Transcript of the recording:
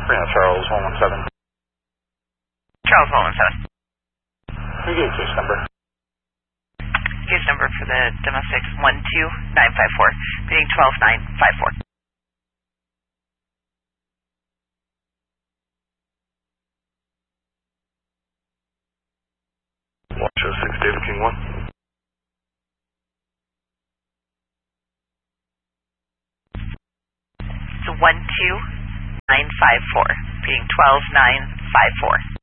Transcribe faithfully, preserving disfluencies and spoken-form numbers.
Reno Charles one one seven. Charles one one seven. Can you get a case number? Case number for the domestic one two nine five four, reading twelve nine five four. Watch oh six David King one. It's one two nine five four, reading twelve nine five four.